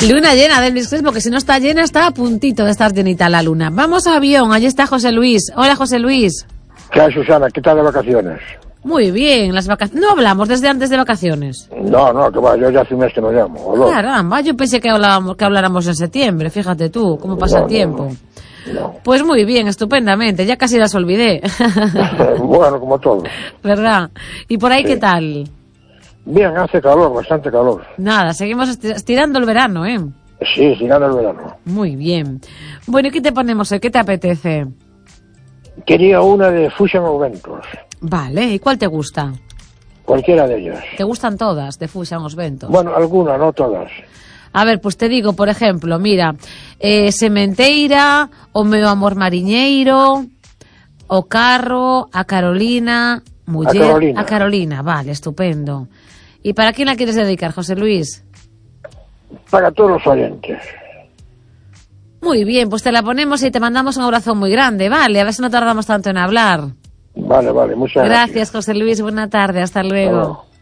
Luna llena del Crespo, porque si no está llena, está a puntito de estar llenita la luna. Vamos a avión, allí está José Luis. Hola, José Luis. ¿Qué hay, Susana? ¿Qué tal de vacaciones? Muy bien, las vacaciones. No hablamos desde antes de vacaciones. No, que va, yo ya hace un mes que no llamo. ¿O Caramba, yo pensé que habláramos en septiembre, fíjate tú, cómo pasa el tiempo. No. Pues muy bien, estupendamente, ya casi las olvidé. Bueno, como todo. ¿Verdad? ¿Y por ahí qué tal? Bien, hace calor, bastante calor. Nada, seguimos estirando el verano, ¿eh? Sí, llegando el verano. Muy bien. Bueno, ¿y qué te ponemos hoy? ¿Qué te apetece? Quería una de Fusion Ventos. Vale, ¿y cuál te gusta? Cualquiera de ellas. ¿Te gustan todas de Fusion Os Ventos? Bueno, algunas, no todas. A ver, pues te digo, por ejemplo, mira, Sementeira, o Meu Amor Mariñeiro, o Carro, a Carolina, Muller, a Carolina, vale, estupendo. ¿Y para quién la quieres dedicar, José Luis? Para todos los oyentes. Muy bien, pues te la ponemos y te mandamos un abrazo muy grande, vale, a ver si no tardamos tanto en hablar. Vale, muchas gracias. Gracias, José Luis, buena tarde, hasta luego.